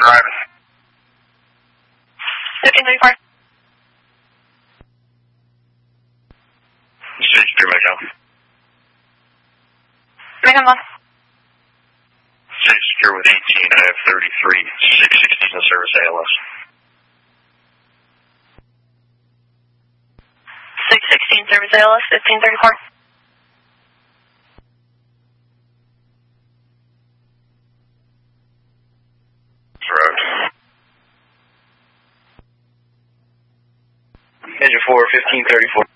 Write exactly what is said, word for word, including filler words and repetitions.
driving. fifteen thirty-four. Stage two, Macon. Macon one. Stage secure with eighteen, I have thirty-three, six sixteen in service A L S. six sixteen service A L S, fifteen thirty-four. Road. Engine four, fifteen thirty-four.